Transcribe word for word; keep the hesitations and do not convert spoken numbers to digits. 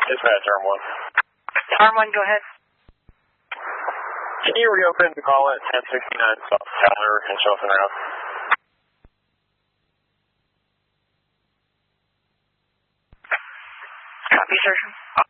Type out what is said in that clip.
Dispatch, Arm one. Arm one, go ahead. Can you reopen the call at ten sixty-nine South Tyler and show us an route? Copy, sir.